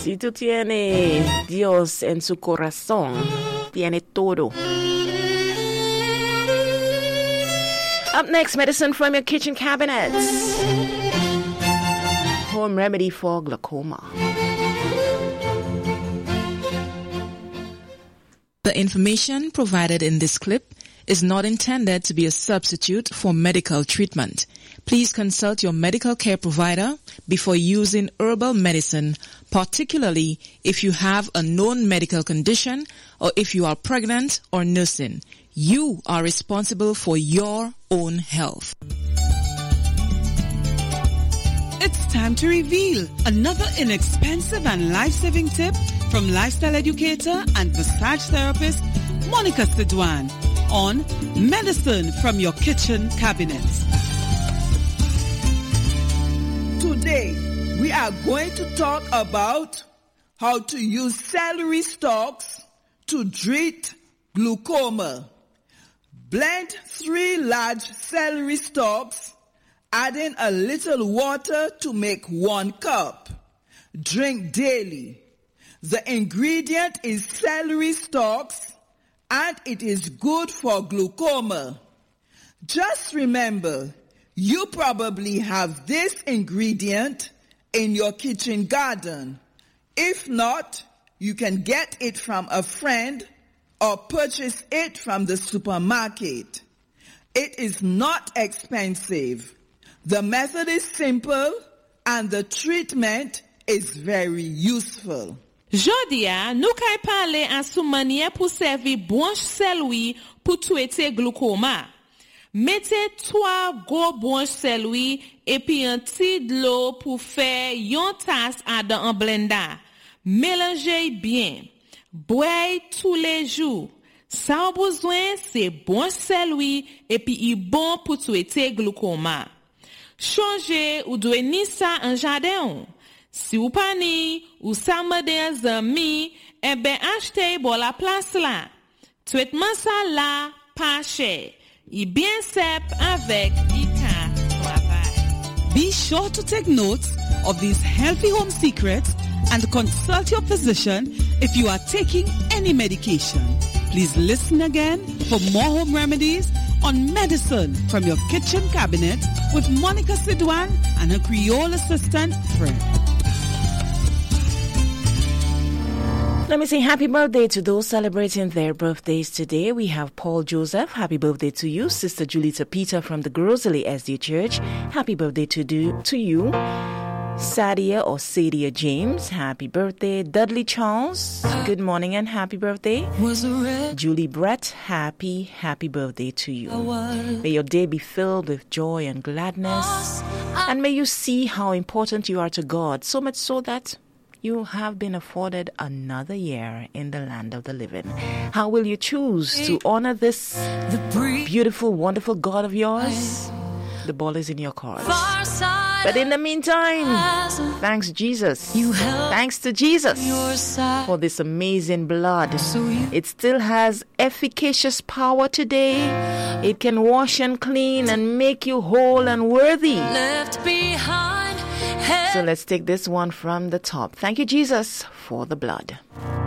Si tú tienes Dios en su corazón, tiene todo. Up next, medicine from your kitchen cabinets. Home remedy for glaucoma. The information provided in this clip is not intended to be a substitute for medical treatment. Please consult your medical care provider before using herbal medicine, particularly if you have a known medical condition or if you are pregnant or nursing. You are responsible for your own health. It's time to reveal another inexpensive and life-saving tip from lifestyle educator and massage therapist Monica Sidwan on Medicine from Your Kitchen Cabinets. Today, we are going to talk about how to use celery stalks to treat glaucoma. Blend 3 large celery stalks, adding a little water to make 1 cup. Drink daily. The ingredient is celery stalks, and it is good for glaucoma. Just remember, you probably have this ingredient in your kitchen garden. If not, you can get it from a friend or purchase it from the supermarket. It is not expensive. The method is simple and the treatment is very useful. Jodia, nou kay pale an sou manye pou servi branche celery pou traiter glaucoma. Mettez 3 gros branches celery et puis un petit de l'eau pour faire une tasse dans un blender. Mélangez bien. Boyez tous les jours. Ça a besoin c'est branche celery et puis il bon pour traiter glaucoma. Changez ou doit ni ça en jardin. Si ou pas ni ou ça m'a des amis, eh ben achetez pour la place là. Traitement ça là pas cher. Et bien simple avec Ika travail. Be sure to take notes of these healthy home secrets and consult your physician if you are taking any medication. Please listen again for more home remedies on Medicine from Your Kitchen Cabinet with Monica Sidwan and her Creole assistant, Fred. Let me say happy birthday to those celebrating their birthdays today. We have Paul Joseph. Happy birthday to you. Sister Julita Peter from the Grosley SD Church. Happy birthday to you. Sadia or Sadia James. Happy birthday. Dudley Charles. Good morning and happy birthday. Julie Brett. Happy birthday to you. May your day be filled with joy and gladness. And may you see how important you are to God. So much so that you have been afforded another year in the land of the living. How will you choose to honor this beautiful, wonderful God of yours? The ball is in your court. But in the meantime, thanks Jesus. Thanks to Jesus for this amazing blood. It still has efficacious power today. It can wash and clean and make you whole and worthy. So let's take this one from the top. Thank you, Jesus, for the blood.